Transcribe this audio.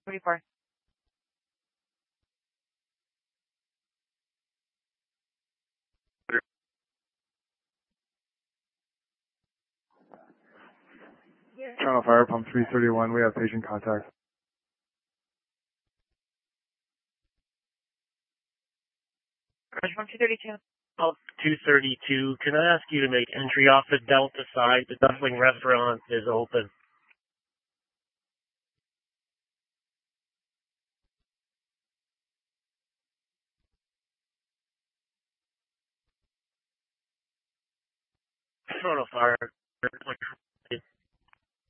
24. Toronto Fire Pump 331, we have patient contact. Garage Pump 232. Oh, 232. Can I ask you to make entry off the Delta side? The Duffling restaurant is open. Toronto Fire.